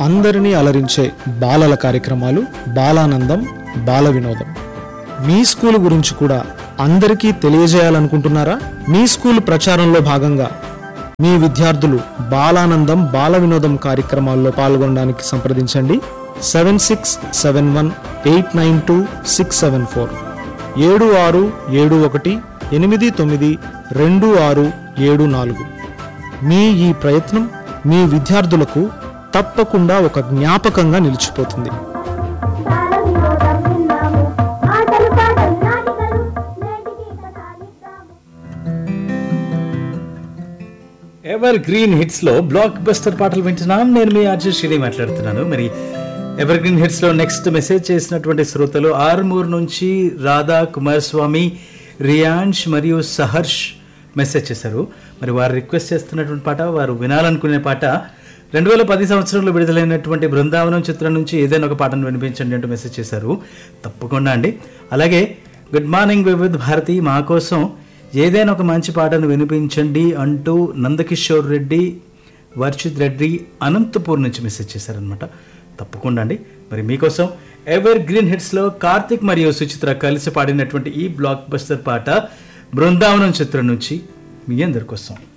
అందరినీ అలరించే బాలల కార్యక్రమాలు బాలానందం బాల వినోదం. మీ స్కూల్ గురించి కూడా అందరికీ తెలియజేయాలనుకుంటున్నారా? మీ స్కూల్ ప్రచారంలో భాగంగా మీ విద్యార్థులు బాలానందం బాల వినోదం కార్యక్రమాల్లో పాల్గొనడానికి సంప్రదించండి. 7671892674 7671892674. మీ ఈ ప్రయత్నం మీ విద్యార్థులకు తప్పకుండా ఒక జ్ఞాపకంగా నిలిచిపోతుంది. ఎవర్ గ్రీన్ హిట్స్ లో బ్లాక్ బస్టర్ పాటలు వింటున్నాం. నేను మీ ఆర్జే శ్రీ మాట్లాడుతున్నాను. మరి ఎవర్ గ్రీన్ హిట్స్ లో నెక్స్ట్ మెసేజ్ చేసినటువంటి శ్రోతలు ఆర్మూర్ నుంచి రాధా, కుమారస్వామి, రియాన్ష్ మరియు సహర్ష్ మెసేజ్ చేశారు. మరి వారు రిక్వెస్ట్ చేస్తున్నటువంటి పాట, వారు వినాలనుకునే పాట 2010 సంవత్సరంలో విడుదలైనటువంటి బృందావనం చిత్రం నుంచి ఏదైనా ఒక పాటను వినిపించండి అంటూ మెసేజ్ చేశారు. తప్పకుండా అండి. అలాగే గుడ్ మార్నింగ్ వివిధ్ భారతి, మా కోసం ఏదైనా ఒక మంచి పాటను వినిపించండి అంటూ నందకిషోర్ రెడ్డి, వర్షిత్ రెడ్డి అనంతపూర్ నుంచి మెసేజ్ చేశారనమాట. తప్పకుండా అండి. మరి మీకోసం ఎవర్ గ్రీన్ హిట్స్లో కార్తిక్ మరియు సుచిత్ర కలిసి పాడినటువంటి ఈ బ్లాక్ బస్టర్ పాట బృందావనం చిత్రం నుంచి మీ అందరి కోసం.